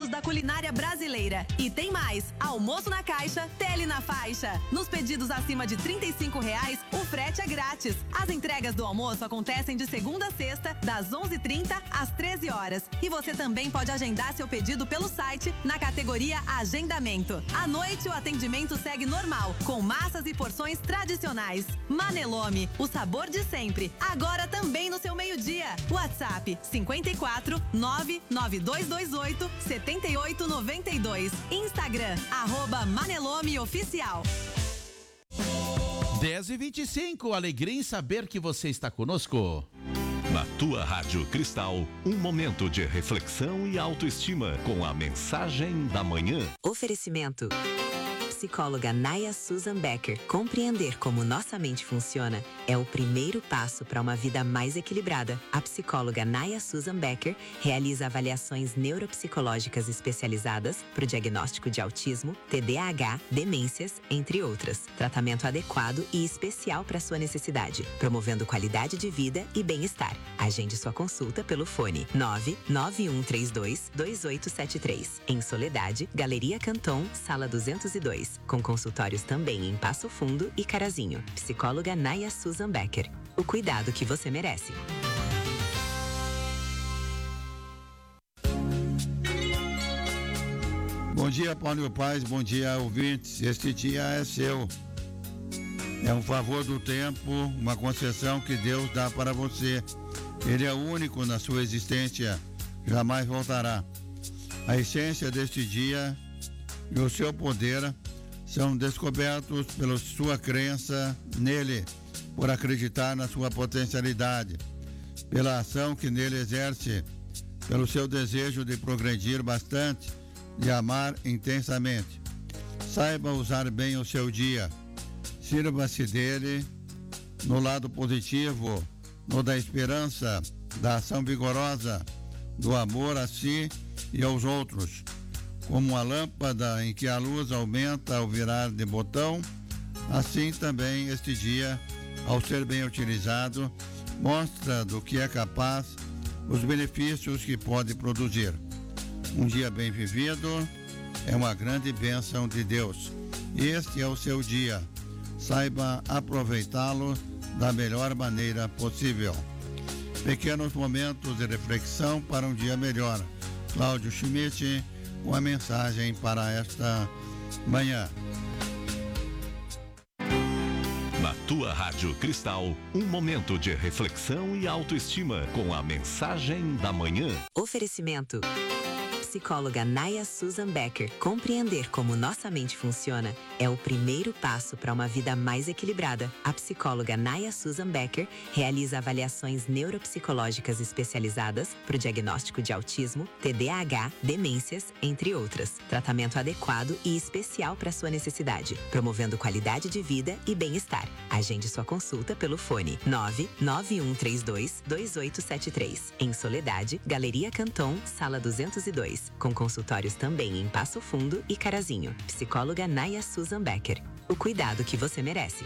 clássicos da culinária brasileira. E tem mais, almoço na caixa, tele na faixa. Nos pedidos acima de R$35, o frete é grátis. As entregas do almoço acontecem de segunda a sexta, das 11h30 às 13 horas. E você também pode agendar seu pedido pelo site, na categoria Agendamento. À noite, o atendimento segue normal, com massas e porções tradicionais. Manelome, o sabor de sempre, agora também no seu meio-dia. WhatsApp 54 99228 7892. Instagram, @Manelome Oficial. 10h25, alegria em saber que você está conosco. Na tua Rádio Cristal, um momento de reflexão e autoestima com a mensagem da manhã. Oferecimento. Psicóloga Naya Susan Becker. Compreender como nossa mente funciona é o primeiro passo para uma vida mais equilibrada. A psicóloga Naya Susan Becker realiza avaliações neuropsicológicas especializadas para o diagnóstico de autismo, TDAH, demências, entre outras. Tratamento adequado e especial para sua necessidade, promovendo qualidade de vida e bem-estar. Agende sua consulta pelo fone 991322873. Em Soledade, Galeria Canton, Sala 202. Com consultórios também em Passo Fundo e Carazinho. Psicóloga Naya Susan Becker. O cuidado que você merece. Bom dia, Paulo e Paz, bom dia, ouvintes. Este dia é seu. É um favor do tempo, uma concessão que Deus dá para você. Ele é único na sua existência, jamais voltará. A essência deste dia e o seu poder são descobertos pela sua crença nele, por acreditar na sua potencialidade, pela ação que nele exerce, pelo seu desejo de progredir bastante, de amar intensamente. Saiba usar bem o seu dia. Sirva-se dele no lado positivo, no da esperança, da ação vigorosa, do amor a si e aos outros. Como uma lâmpada em que a luz aumenta ao virar de botão, assim também este dia, ao ser bem utilizado, mostra do que é capaz, os benefícios que pode produzir. Um dia bem vivido é uma grande bênção de Deus. Este é o seu dia. Saiba aproveitá-lo da melhor maneira possível. Pequenos momentos de reflexão para um dia melhor. Cláudio Schmidt, com a mensagem para esta manhã. Na tua Rádio Cristal, um momento de reflexão e autoestima com a mensagem da manhã. Oferecimento. Psicóloga Naya Susan Becker. Compreender como nossa mente funciona é o primeiro passo para uma vida mais equilibrada. A psicóloga Naya Susan Becker realiza avaliações neuropsicológicas especializadas para o diagnóstico de autismo, TDAH, demências, entre outras. Tratamento adequado e especial para sua necessidade, promovendo qualidade de vida e bem-estar. Agende sua consulta pelo fone 991322873. Em Soledade, Galeria Canton, Sala 202. Com consultórios também em Passo Fundo e Carazinho. Psicóloga Naya Susan Becker. O cuidado que você merece.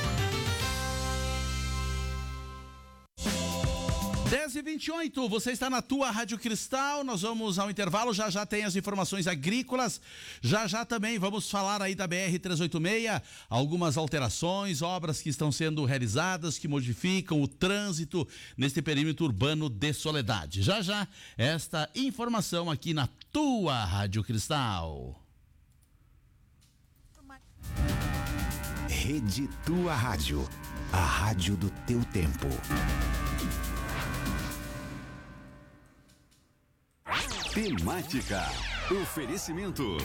10h28, você está na tua Rádio Cristal, nós vamos ao intervalo, já tem as informações agrícolas, já também vamos falar aí da BR-386, algumas alterações, obras que estão sendo realizadas, que modificam o trânsito neste perímetro urbano de Soledade. Já, esta informação aqui na tua Rádio Cristal. Rede Tua Rádio, a rádio do teu tempo. Temática. Oferecimento.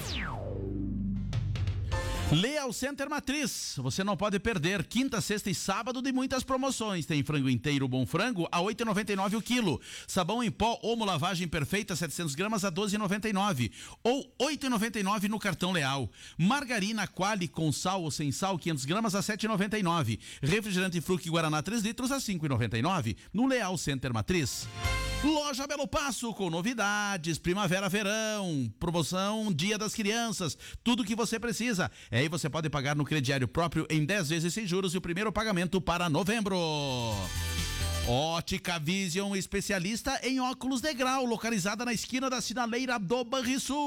Leal Center Matriz, você não pode perder. Quinta, sexta e sábado de muitas promoções. Tem frango inteiro Bom Frango a R$ 8,99 o quilo. Sabão em pó Omo Lavagem Perfeita 700 gramas a R$ 12,99 ou R$ 8,99 no cartão Leal. Margarina Quali com sal ou sem sal 500 gramas a R$ 7,99. Refrigerante Fruc Guaraná 3 litros a R$ 5,99 no Leal Center Matriz. Loja Belo Passo, com novidades, primavera-verão, promoção Dia das Crianças, tudo que você precisa. Aí você pode pagar no crediário próprio em 10 vezes sem juros e o primeiro pagamento para novembro. Ótica Vision, especialista em óculos de grau, localizada na esquina da Sinaleira do Banrisul.